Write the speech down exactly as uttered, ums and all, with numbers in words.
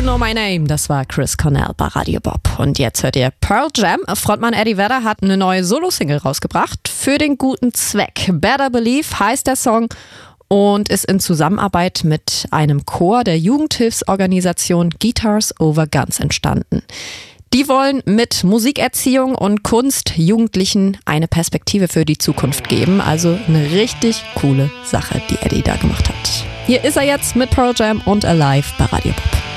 Know My Name, das war Chris Cornell bei Radio Bob. Und jetzt hört ihr Pearl Jam. Frontmann Eddie Vedder hat eine neue Solo-Single rausgebracht für den guten Zweck. Better Believe heißt der Song und ist in Zusammenarbeit mit einem Chor der Jugendhilfsorganisation Guitars Over Guns entstanden. Die wollen mit Musikerziehung und Kunst Jugendlichen eine Perspektive für die Zukunft geben. Also eine richtig coole Sache, die Eddie da gemacht hat. Hier ist er jetzt mit Pearl Jam und Alive bei Radio Pop.